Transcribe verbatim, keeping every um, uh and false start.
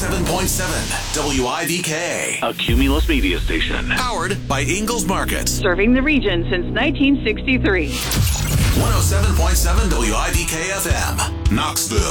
seven point seven W I V K. A Cumulus media station. Powered by Ingalls Market. Serving the region since nineteen sixty-three. one oh seven point seven W I V K F M, Knoxville.